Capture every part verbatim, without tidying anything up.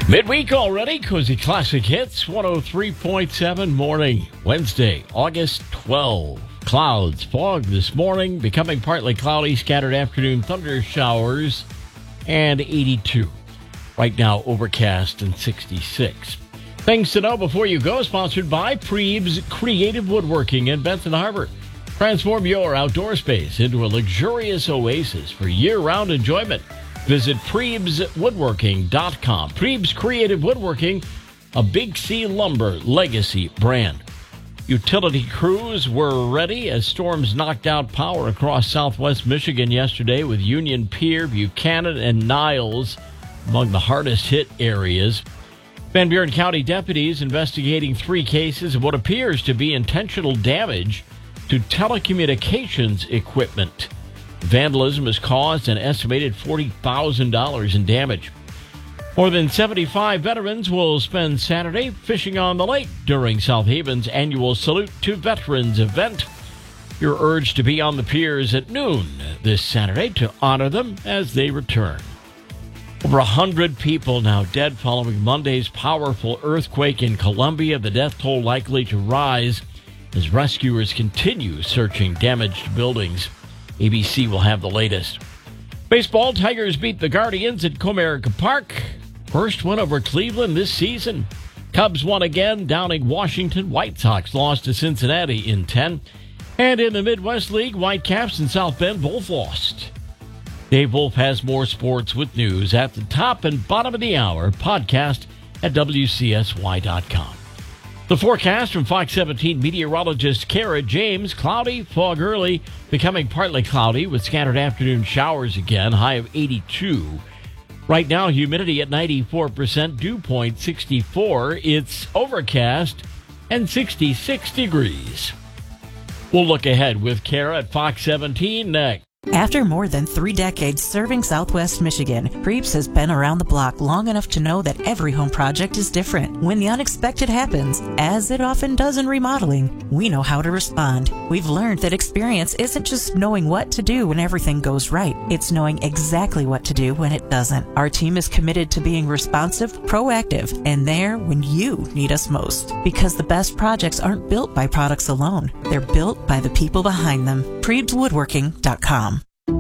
Midweek already, Cozy Classic Hits, one oh three point seven morning, Wednesday, August twelfth. Clouds, fog this morning, becoming partly cloudy, scattered afternoon thunder showers, and eighty-two. Right now, overcast and sixty-six. Things to know before you go, sponsored by Prebes Creative Woodworking in Benton Harbor. Transform your outdoor space into a luxurious oasis for year-round enjoyment. Visit Prebes Woodworking dot com. Prebes Creative Woodworking, a Big C Lumber legacy brand. Utility crews were ready as storms knocked out power across southwest Michigan yesterday, with Union Pier, Buchanan, and Niles among the hardest hit areas. Van Buren County deputies investigating three cases of what appears to be intentional damage to telecommunications equipment. Vandalism has caused an estimated forty thousand dollars in damage. More than seventy-five veterans will spend Saturday fishing on the lake during South Haven's annual Salute to Veterans event. You're urged to be on the piers at noon this Saturday to honor them as they return. Over one hundred people now dead following Monday's powerful earthquake in Colombia. The death toll likely to rise as rescuers continue searching damaged buildings. A B C will have the latest. Baseball, Tigers beat the Guardians at Comerica Park. First win over Cleveland this season. Cubs won again, downing Washington. White Sox lost to Cincinnati in ten. And in the Midwest League, Whitecaps and South Bend both lost. Dave Wolf has more sports with news at the top and bottom of the hour. Podcast at W C S Y dot com. The forecast from Fox seventeen meteorologist Kara James: cloudy, fog early, becoming partly cloudy with scattered afternoon showers again, high of eighty-two. Right now, humidity at ninety-four percent, dew point sixty-four. It's overcast and sixty-six degrees. We'll look ahead with Kara at Fox seventeen next. After more than three decades serving Southwest Michigan, Prebes has been around the block long enough to know that every home project is different. When the unexpected happens, as it often does in remodeling, we know how to respond. We've learned that experience isn't just knowing what to do when everything goes right. It's knowing exactly what to do when it doesn't. Our team is committed to being responsive, proactive, and there when you need us most. Because the best projects aren't built by products alone. They're built by the people behind them. Prebes Woodworking dot com.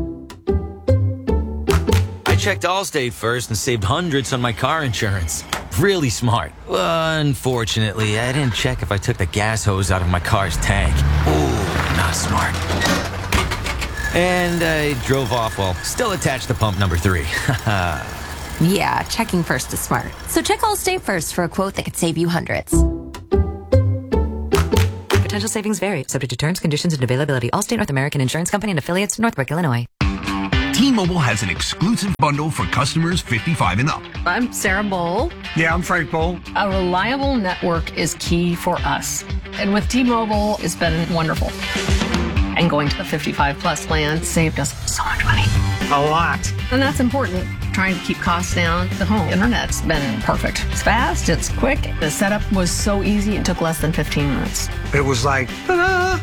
I checked Allstate first and saved hundreds on my car insurance. Really smart. Well, unfortunately, I didn't check if I took the gas hose out of my car's tank. Ooh, not smart. And I drove off while still attached to pump number three. Yeah, checking first is smart. So check Allstate first for a quote that could save you hundreds. Potential savings vary, subject to terms, conditions, and availability. Allstate North American Insurance Company and affiliates, Northbrook, Illinois. T-Mobile has an exclusive bundle for customers fifty-five and up. I'm Sarah Bowl. Yeah, I'm Frank Bowl. A reliable network is key for us. And with T-Mobile, it's been wonderful. And going to the fifty-five plus plan saved us so much money. A lot. And that's important. Trying to keep costs down. The home internet's been perfect. It's fast, it's quick. The setup was so easy, it took less than fifteen minutes. It was like, ta-da!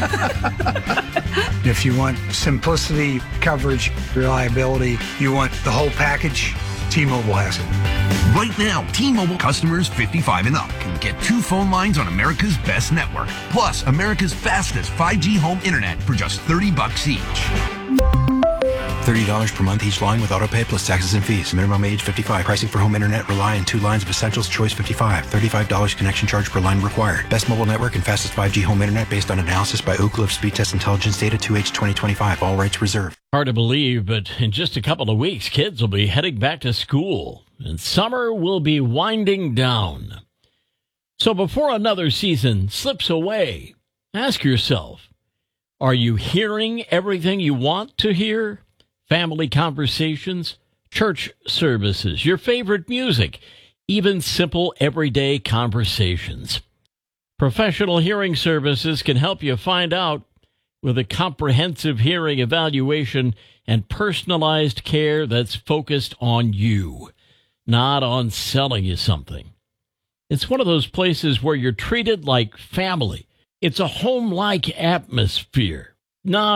If you want simplicity, coverage, reliability, you want the whole package, T-Mobile has it. Right now, T-Mobile customers fifty-five and up can get two phone lines on America's best network, plus America's fastest five G home internet for just thirty bucks each. thirty dollars per month each line with autopay plus taxes and fees. Minimum age fifty-five. Pricing for home internet rely on two lines of Essentials Choice fifty-five. thirty-five dollars connection charge per line required. Best mobile network and fastest five G home internet based on analysis by Oak Cliff Speed Test Intelligence Data two H twenty twenty-five. All rights reserved. Hard to believe, but in just a couple of weeks, kids will be heading back to school, and summer will be winding down. So before another season slips away, ask yourself, are you hearing everything you want to hear? Family conversations, church services, your favorite music, even simple everyday conversations. Professional hearing services can help you find out with a comprehensive hearing evaluation and personalized care that's focused on you, not on selling you something. It's one of those places where you're treated like family. It's a home-like atmosphere,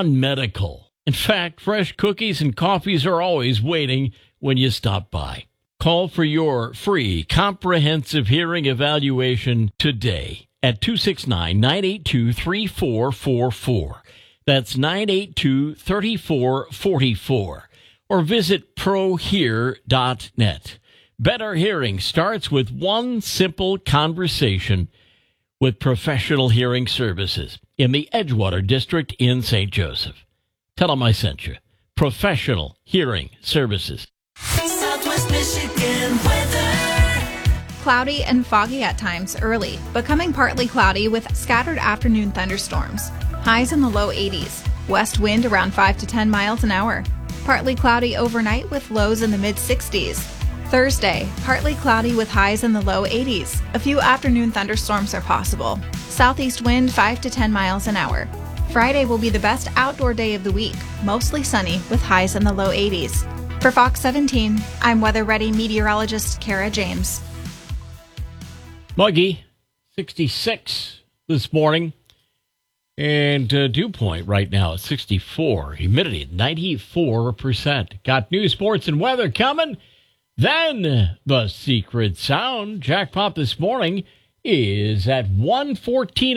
non-medical. In fact, fresh cookies and coffees are always waiting when you stop by. Call for your free comprehensive hearing evaluation today at two six nine, nine eight two, three four four four. That's nine eight two, three four four four. Or visit pro hear dot net. Better hearing starts with one simple conversation with Professional Hearing Services in the Edgewater District in Saint Joseph. Tell them I sent you. Professional Hearing Services. Southwest Michigan weather. Cloudy and foggy at times early, becoming partly cloudy with scattered afternoon thunderstorms. Highs in the low eighties. West wind around five to ten miles an hour. Partly cloudy overnight with lows in the mid sixties. Thursday, partly cloudy with highs in the low eighties. A few afternoon thunderstorms are possible. Southeast wind five to ten miles an hour. Friday will be the best outdoor day of the week, mostly sunny with highs in the low eighties. For Fox seventeen, I'm Weather Ready meteorologist Kara James. Muggy, sixty-six this morning. And uh, dew point right now at sixty-four. Humidity at ninety-four percent. Got news, sports, and weather coming. Then the secret sound jackpot this morning is at one fourteen.